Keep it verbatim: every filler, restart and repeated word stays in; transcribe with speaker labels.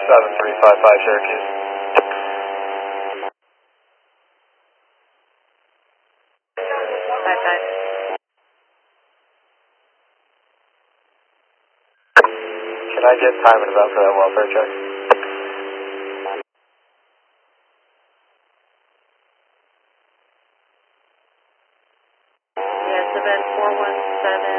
Speaker 1: seven three five five Syracuse.
Speaker 2: Five five.
Speaker 1: Can I get time and event for that welfare check?
Speaker 2: Yes, event four one seven.